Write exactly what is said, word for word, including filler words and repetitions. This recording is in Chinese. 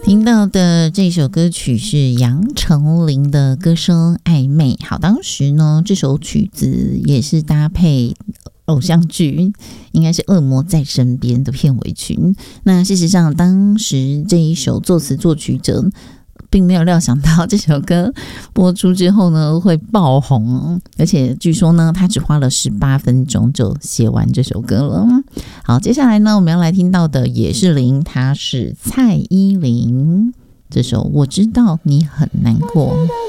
听到的这首歌曲是杨丞琳的歌声《暧昧》。好，当时呢，这首曲子也是搭配偶像剧，应该是《恶魔在身边》的片尾曲。那事实上，当时这一首作词作曲者并没有料想到这首歌播出之后呢会爆红，而且据说呢他只花了十八分钟就写完这首歌了。好，接下来呢我们要来听到的也是林，她是蔡依林，这首我知道你很难过。